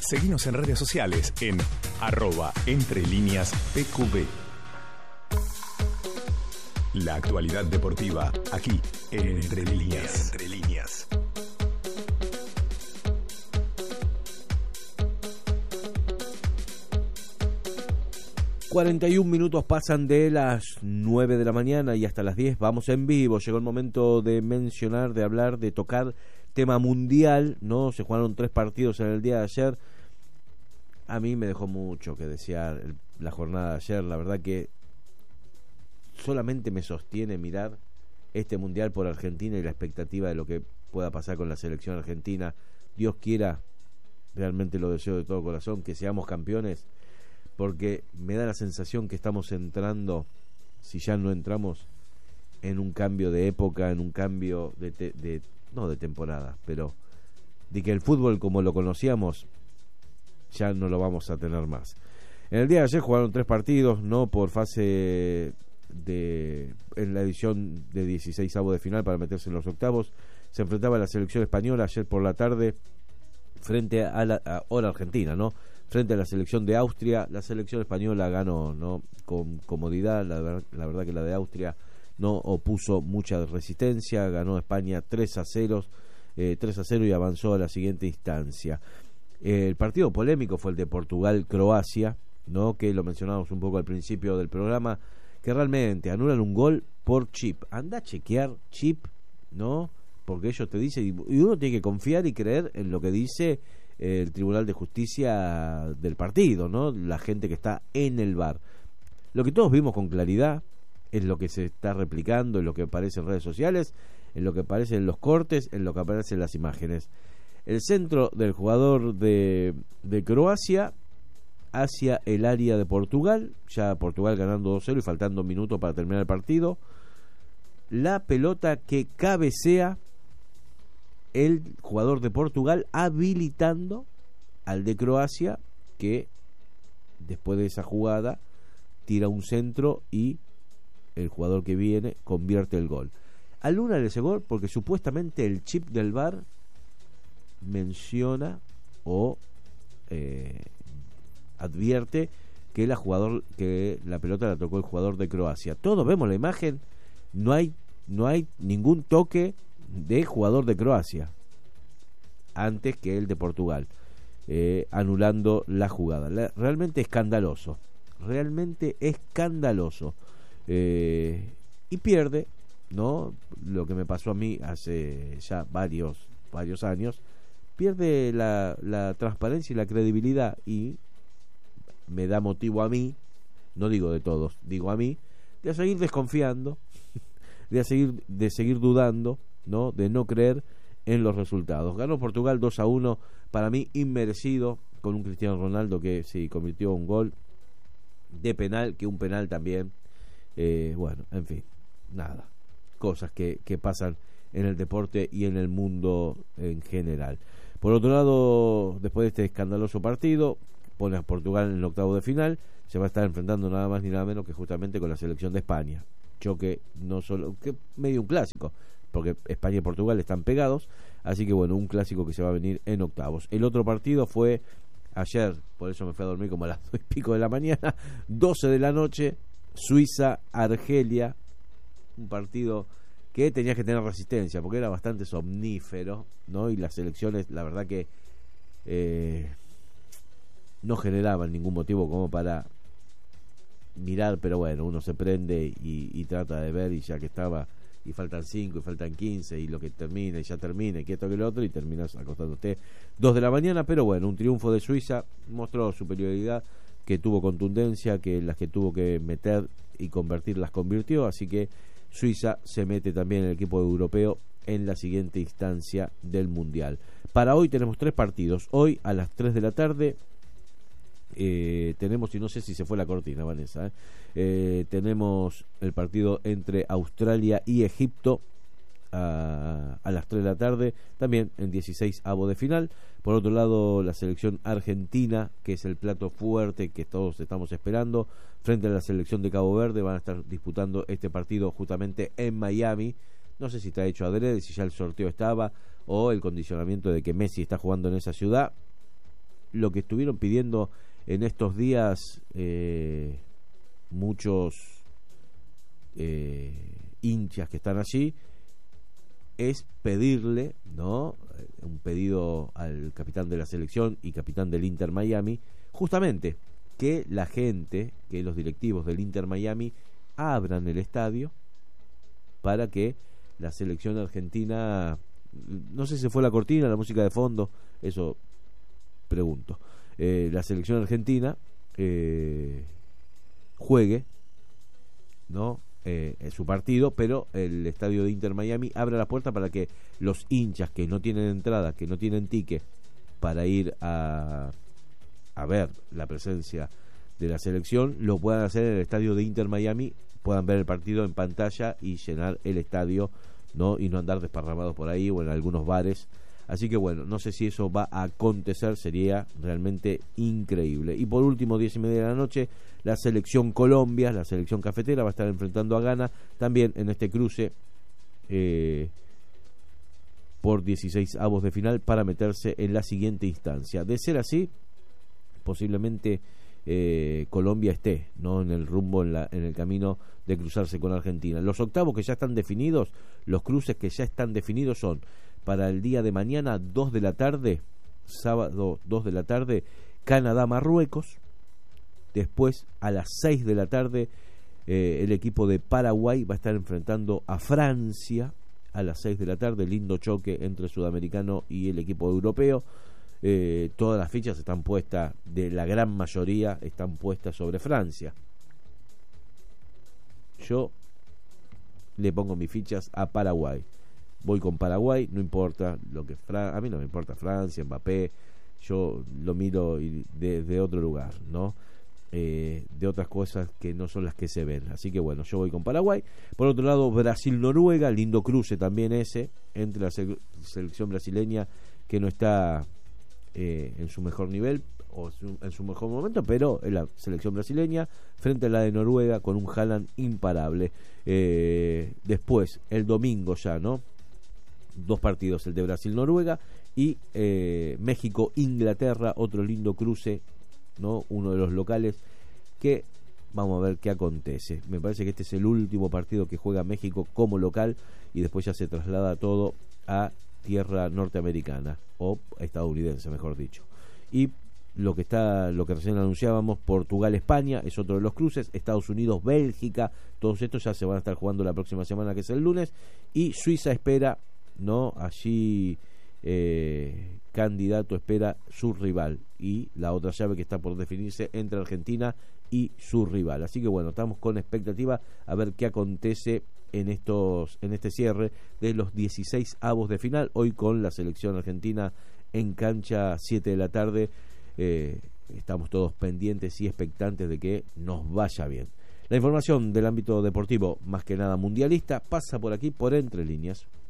Seguinos en redes sociales en @entrelineaspqb. La actualidad deportiva aquí en Entre Líneas. 41 minutos pasan de las 9 de la mañana y hasta las 10 vamos en vivo. Llegó el momento de mencionar, de hablar, de tocar tema mundial, ¿no? Se jugaron 3 partidos en el día de ayer. A mí me dejó mucho que desear la jornada de ayer. La verdad que solamente me sostiene mirar este mundial por Argentina y la expectativa de lo que pueda pasar con la selección argentina. Dios quiera, realmente lo deseo de todo corazón, que seamos campeones, porque me da la sensación que estamos entrando, si ya no entramos, en un cambio de época, en un cambio no de temporada, pero de que el fútbol como lo conocíamos ya no lo vamos a tener más. En el día de ayer jugaron 3 partidos, no por fase en la edición de 16avos de final para meterse en los octavos. Se enfrentaba la selección española ayer por la tarde frente a hora argentina, ¿no? Frente a la selección de Austria. La selección española ganó, ¿no? Con comodidad. La verdad que la de Austria no opuso mucha resistencia. Ganó España 3-0 y avanzó a la siguiente instancia. El partido polémico fue el de Portugal-Croacia, ¿no? Que lo mencionamos un poco al principio del programa, que realmente anulan un gol por chip. Anda a chequear chip, ¿no? Porque ellos te dicen, y uno tiene que confiar y creer en lo que dice el Tribunal de Justicia del partido, ¿no? La gente que está en el VAR. Lo que todos vimos con claridad es lo que se está replicando, en lo que aparece en redes sociales, en lo que aparece en los cortes, en lo que aparece en las imágenes. El centro del jugador de Croacia hacia el área de Portugal, ya Portugal ganando 2-0 y faltando minutos para terminar el partido. La pelota que cabecea el jugador de Portugal, habilitando al de Croacia, que después de esa jugada tira un centro y el jugador que viene convierte el gol. Anulan ese gol porque supuestamente el chip del VAR menciona o advierte que la pelota la tocó el jugador de Croacia. Todos vemos la imagen, no hay ningún toque de jugador de Croacia antes que el de Portugal, anulando la jugada. Realmente escandaloso, y pierde, ¿no? Lo que me pasó a mí hace ya varios años, pierde la transparencia y la credibilidad, y me da motivo a mí, no digo de todos, digo a mí, de seguir desconfiando, de seguir dudando, ¿no? De no creer en los resultados. Ganó Portugal 2-1, para mí inmerecido, con un Cristiano Ronaldo que sí convirtió un gol de penal, que un penal también. Bueno, en fin, nada, cosas que pasan en el deporte y en el mundo en general. Por otro lado, después de este escandaloso partido, pone a Portugal en el octavo de final, se va a estar enfrentando nada más ni nada menos que justamente con la selección de España. Choque no solo, que medio un clásico, porque España y Portugal están pegados, así que bueno, un clásico que se va a venir en octavos. El otro partido fue ayer, por eso me fui a dormir como a las 2:00 de la mañana, 12 de la noche, Suiza-Argelia, un partido que tenías que tener resistencia, porque era bastante somnífero, ¿no? Y las selecciones, la verdad que no generaban ningún motivo como para mirar, pero bueno, uno se prende y trata de ver, y ya que estaba, y faltan 5 y faltan 15 y lo que termine, ya termine, que esto que lo otro, y terminas acostándote 2 de la mañana, pero bueno, un triunfo de Suiza, mostró superioridad, que tuvo contundencia, que las que tuvo que meter y convertir las convirtió, así que Suiza se mete también en el equipo europeo en la siguiente instancia del Mundial. Para hoy tenemos 3 partidos. Hoy a las 3 de la tarde tenemos, y no sé si se fue la cortina, Vanessa, tenemos el partido entre Australia y Egipto a las 3 de la tarde, también en 16avos de final. Por otro lado, la selección argentina, que es el plato fuerte que todos estamos esperando, frente a la selección de Cabo Verde, van a estar disputando este partido justamente en Miami. No sé si está hecho adrede, si ya el sorteo estaba, o el condicionamiento de que Messi está jugando en esa ciudad. lo que estuvieron pidiendo en estos días muchos hinchas que están allí, es pedirle, ¿no?, un pedido al capitán de la selección y capitán del Inter Miami, justamente que la gente, que los directivos del Inter Miami abran el estadio para que la selección argentina, no sé si fue la cortina, la música de fondo, eso pregunto, la selección argentina juegue, ¿no?, su partido, pero el estadio de Inter Miami abre la puerta para que los hinchas que no tienen entrada, que no tienen ticket para ir a ver la presencia de la selección, lo puedan hacer en el estadio de Inter Miami, puedan ver el partido en pantalla y llenar el estadio, ¿no?, y no andar desparramados por ahí o en algunos bares. Así que bueno, no sé si eso va a acontecer, sería realmente increíble. Y por último, 10:30 de la noche, la selección Colombia, la selección cafetera, va a estar enfrentando a Ghana, también en este cruce por 16avos de final para meterse en la siguiente instancia. De ser así, posiblemente Colombia esté, ¿no?, en el rumbo, en el camino de cruzarse con Argentina. Los octavos que ya están definidos, los cruces que ya están definidos son para el día de mañana, 2 de la tarde, sábado 2 de la tarde, Canadá-Marruecos. Después, a las 6 de la tarde, el equipo de Paraguay va a estar enfrentando a Francia a las 6 de la tarde, lindo choque entre el sudamericano y el equipo europeo. Todas las fichas están puestas, de la gran mayoría están puestas sobre Francia. Yo le pongo mis fichas a Paraguay. Voy con Paraguay, no importa lo que a mí no me importa Francia, Mbappé, yo lo miro de otro lugar, ¿no? De otras cosas que no son las que se ven. Así que bueno, yo voy con Paraguay. Por otro lado, Brasil-Noruega, lindo cruce también ese, entre la selección brasileña, que no está en su mejor nivel o en su mejor momento, pero en la selección brasileña frente a la de Noruega, con un Haaland imparable. Después, el domingo ya, ¿no?, 2 partidos, el de Brasil-Noruega y México-Inglaterra, otro lindo cruce, ¿no?, uno de los locales, que vamos a ver qué acontece. Me parece que este es el último partido que juega México como local y después ya se traslada todo a tierra norteamericana o estadounidense, mejor dicho. Y lo que recién anunciábamos, Portugal-España es otro de los cruces, Estados Unidos-Bélgica, todos estos ya se van a estar jugando la próxima semana, que es el lunes, y Suiza espera, ¿no?, allí candidato espera su rival, y la otra llave que está por definirse entre Argentina y su rival. Así que bueno, estamos con expectativa a ver qué acontece en este cierre de los 16avos de final, hoy con la selección argentina en cancha 7 de la tarde. Estamos todos pendientes y expectantes de que nos vaya bien. La información del ámbito deportivo, más que nada mundialista, pasa por aquí, por Entre Líneas.